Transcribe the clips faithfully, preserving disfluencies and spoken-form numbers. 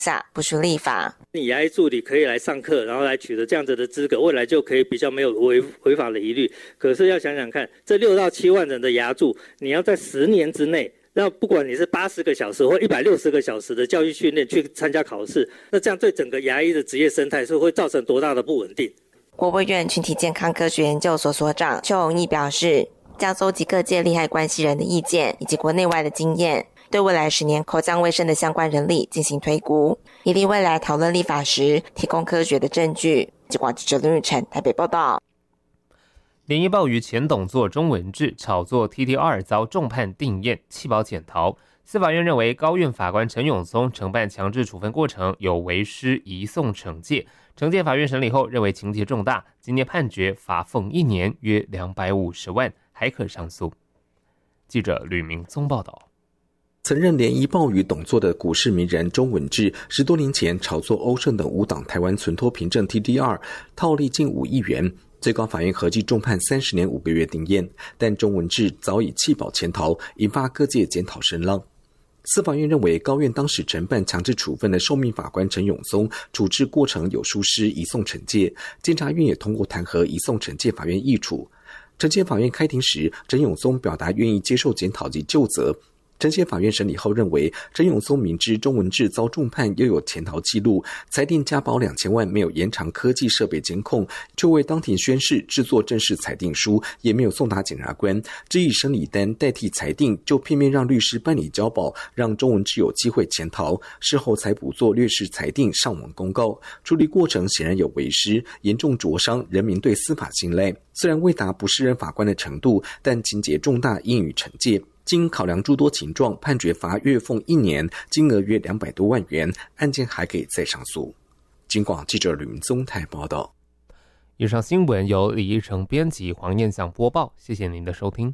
下不需立法。 你牙医助理可以来上课，然后来取得这样子的资格，未来就可以比较没有违违法的疑虑。可是要想想看，这六到七万人的牙助，你要在十年之内，那不管你是八十个小时或一百六十个小时的教育训练去参加考试，那这样对整个牙医的职业生态是会造成多大的不稳定？ 国卫院群体健康科学研究所所长邱永义表示，将搜集各界利害关系人的意见以及国内外的经验，对未来十年口腔卫生的相关人力进行推估，以利未来讨论立法时提供科学的证据。记者记者林玉成台北报道。 联谊报于前董座钟文志炒作 T T R 遭重判定验，弃保潜逃。司法院认为高院法官陈永松承办强制处分过程有违失移送惩戒，惩戒法院审理后认为情节重大，今年判决罚俸一年，约两百五十万，还可上诉。记者吕明宗报道。 曾任联谊报与董座的股市名人钟文志，十多年前炒作欧盛等五档台湾存托凭证 T D R， 套利近五亿元。最高法院合计重判三十年五个月定验，但钟文志早已弃保潜逃，引发各界检讨声浪。司法院认为高院当时承办强制处分的受命法官陈永松处置过程有疏失，移送惩戒。监察院也通过弹劾移送惩戒法院议处。惩戒法院开庭时，陈永松表达愿意接受检讨及究责。惩戒法院审理后认为，陈永松明知钟文志遭重判又有潜逃记录，裁定加保两千万，没有延长科技设备监控，就未当庭宣誓制作正式裁定书，也没有送达检察官，只以审理单代替裁定，就片面让律师办理交保，让钟文志有机会潜逃，事后才补做略式裁定上网公告，处理过程显然有违失，严重灼伤人民对司法信赖。虽然未达不适任法官的程度，但情节重大，应予惩戒。经考量诸多情状，判决罚月俸一年，金额约两百多万元，案件还可以再上诉。警广记者吕明宗台报道。 以上新闻由李义成编辑，黄燕祥播报，谢谢您的收听。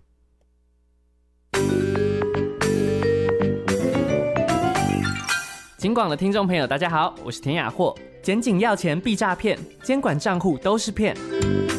警广的听众朋友大家好，我是田雅霍。检警要钱必诈骗，监管账户都是骗。